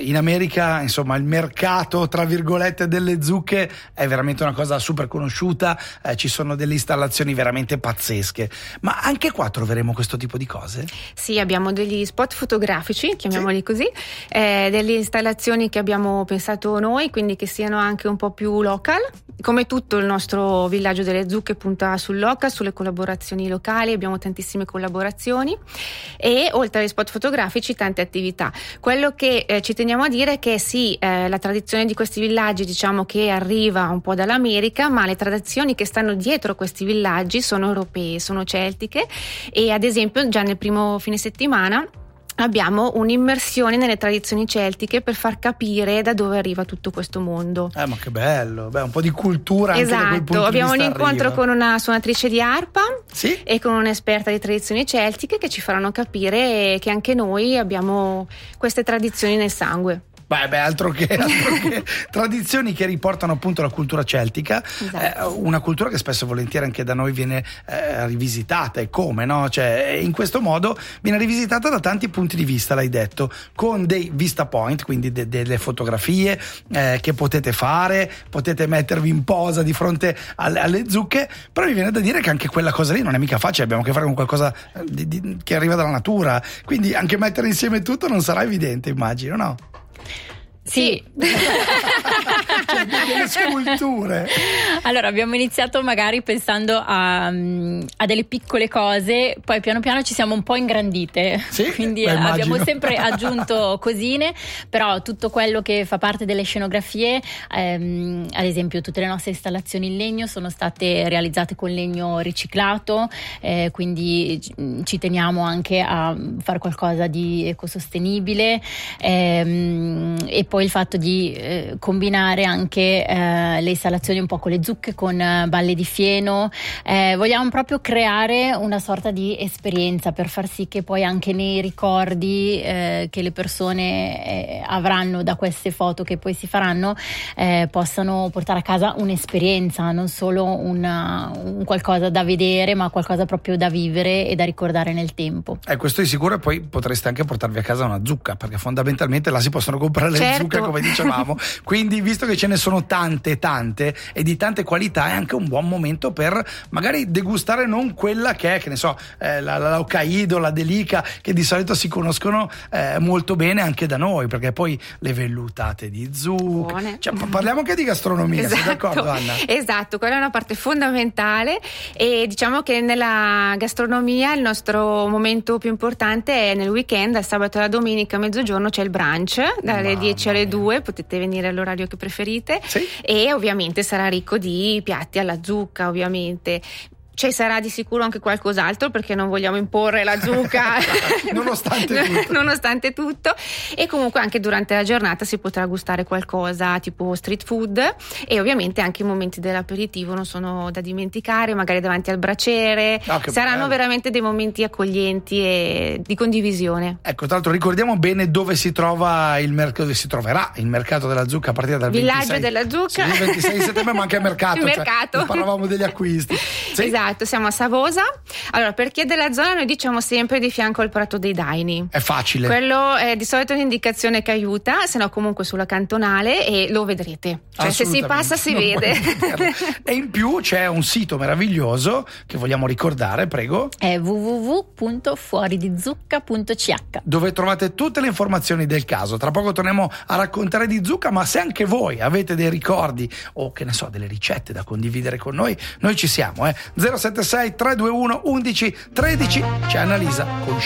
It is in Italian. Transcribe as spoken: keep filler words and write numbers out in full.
in America, insomma, il mercato tra virgolette delle zucche è veramente una cosa super conosciuta, eh, ci sono delle installazioni veramente pazzesche, ma anche qua troveremo questo tipo di cose? Sì, abbiamo degli spot fotografici, chiamiamoli sì. così, eh, delle installazioni che abbiamo pensato noi, quindi che siano anche un po' più local, come tutto il nostro villaggio delle zucche punta sul local, sulle collaborazioni locali, abbiamo tantissime collaborazioni e oltre agli spot fotografici tante attività. Quello che eh, ci teniamo a dire è che sì, eh, la tradizione di questi villaggi diciamo che arriva un po' dall'America, ma le tradizioni che stanno dietro questi villaggi sono europee, sono celtiche, e ad esempio già nel primo fine settimana abbiamo un'immersione nelle tradizioni celtiche per far capire da dove arriva tutto questo mondo. Eh, ma che bello, beh, un po' di cultura anche esatto. da quel punto Abbiamo di un vista incontro arriva. con una suonatrice di arpa sì? e con un'esperta di tradizioni celtiche che ci faranno capire che anche noi abbiamo queste tradizioni nel sangue. Beh, beh, altro che, altro che tradizioni che riportano appunto la cultura celtica, esatto. eh, una cultura che spesso e volentieri anche da noi viene eh, rivisitata, e come, no? Cioè, in questo modo viene rivisitata da tanti punti di vista, l'hai detto, con dei vista point, quindi de- delle fotografie eh, che potete fare, potete mettervi in posa di fronte alle, alle zucche, però mi viene da dire che anche quella cosa lì non è mica facile, abbiamo a che fare con qualcosa di, di, che arriva dalla natura, quindi anche mettere insieme tutto non sarà evidente, immagino, no? Sì, cioè, delle sculture. Allora abbiamo iniziato magari pensando a, a delle piccole cose, poi piano piano ci siamo un po' ingrandite, sì? quindi Beh, abbiamo immagino. sempre aggiunto cosine, però tutto quello che fa parte delle scenografie, ehm, ad esempio tutte le nostre installazioni in legno sono state realizzate con legno riciclato, eh, quindi ci teniamo anche a fare qualcosa di ecosostenibile, ehm, e poi il fatto di eh, combinare anche eh, le installazioni un po' con le zucche, con eh, balle di fieno, eh, vogliamo proprio creare una sorta di esperienza per far sì che poi anche nei ricordi eh, che le persone eh, avranno da queste foto che poi si faranno eh, possano portare a casa un'esperienza, non solo una, un qualcosa da vedere, ma qualcosa proprio da vivere e da ricordare nel tempo. Eh, questo di sicuro, e poi potreste anche portarvi a casa una zucca, perché fondamentalmente là si possono comprare le certo. zucche, come dicevamo, quindi visto che ce ne sono tante tante e di tante qualità, è anche un buon momento per magari degustare non quella che è, che ne so, eh, la, la Hokkaido, la Delica, che di solito si conoscono eh, molto bene anche da noi, perché poi le vellutate di zucche, cioè, parliamo anche di gastronomia, esatto. sei d'accordo, Anna? Esatto, quella è una parte fondamentale, e diciamo che nella gastronomia il nostro momento più importante è nel weekend, dal sabato alla domenica a mezzogiorno c'è il brunch dalle Mamma dieci alle mia. due, potete venire all'orario che preferite, sì? E ovviamente sarà ricco di piatti alla zucca, ovviamente. Ci sarà di sicuro anche qualcos'altro, perché non vogliamo imporre la zucca nonostante tutto. nonostante tutto, e comunque anche durante la giornata si potrà gustare qualcosa tipo street food, e ovviamente anche i momenti dell'aperitivo non sono da dimenticare, magari davanti al braciere, oh, saranno bello. veramente dei momenti accoglienti e di condivisione. Ecco, tra l'altro ricordiamo bene dove si trova il mercato, dove si troverà il mercato della zucca a partire dal Villaggio ventisei della zucca, sì, ventisei settembre, ma anche il mercato, il mercato. Cioè, parlavamo degli acquisti, sì? Esatto, siamo a Savosa. Allora, per chi è della zona noi diciamo sempre di fianco al Prato dei Daini. È facile. Quello è di solito un'indicazione che aiuta, se no comunque sulla cantonale, e lo vedrete. Cioè se si passa si non vede. E in più c'è un sito meraviglioso che vogliamo ricordare, prego. È w w w punto fuoridizucca punto c h, dove trovate tutte le informazioni del caso. Tra poco torniamo a raccontare di zucca, ma se anche voi avete dei ricordi o che ne so, delle ricette da condividere con noi, noi ci siamo, eh. zero sette sei tre due uno undici tredici. C'è Annalisa con